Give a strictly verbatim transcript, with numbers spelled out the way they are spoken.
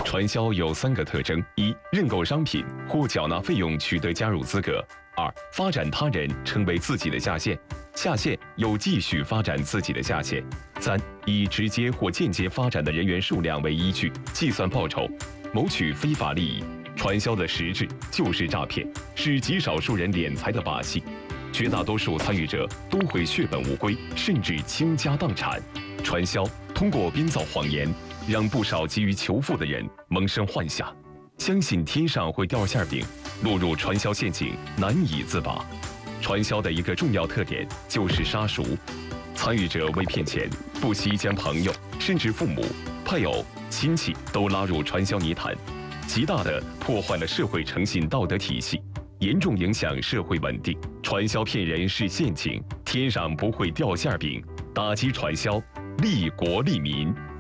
传销有三个特征：一、认购商品或缴纳费用取得加入资格；二、发展他人成为自己的下线，下线又继续发展自己的下线；三、以直接或间接发展的人员数量为依据计算报酬，谋取非法利益。传销的实质就是诈骗，是极少数人敛财的把戏。绝大多数参与者都会血本无归，甚至倾家荡产。传销通过编造谎言，让不少急于求富的人萌生幻想，相信天上会掉馅饼，落入传销陷阱难以自拔。传销的一个重要特点就是杀熟，参与者为骗钱，不惜将朋友甚至父母、配偶、亲戚都拉入传销泥潭，极大地破坏了社会诚信道德体系，严重影响社会稳定。传销骗人是陷阱，天上不会掉馅饼。打击传销，利国利民。